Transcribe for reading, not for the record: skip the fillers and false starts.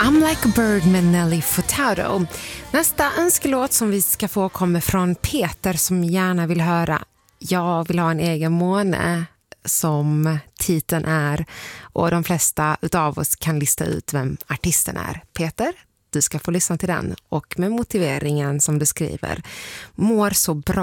I'm like a bird med Nelly Furtado. Nästa önskelåt som vi ska få kommer från Peter som gärna vill höra Jag vill ha en egen måne, som titeln är, och de flesta utav oss kan lista ut vem artisten är. Peter, du ska få lyssna till den, och med motiveringen som du skriver: mår så bra